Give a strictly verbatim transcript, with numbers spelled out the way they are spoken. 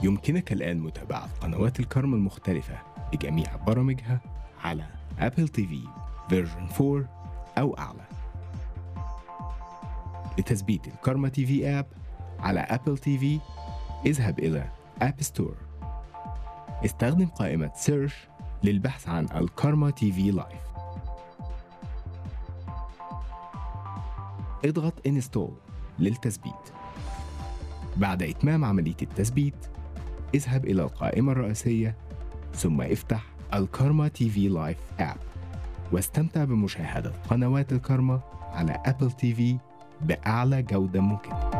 يمكنك الآن متابعة قنوات الكارما المختلفة بجميع برامجها على أبل تي في فيرجن فور أو أعلى. لتثبيت الكارما تي في آب على أبل تي في اذهب إلى آب ستور. استخدم قائمة سيرش للبحث عن الكارما تي في لايف. اضغط انستول للتثبيت. بعد إتمام عملية التثبيت اذهب إلى القائمة الرئيسية ثم افتح الكارما تي في لايف آب واستمتع بمشاهدة قنوات الكارما على أبل تي في بأعلى جودة ممكنة.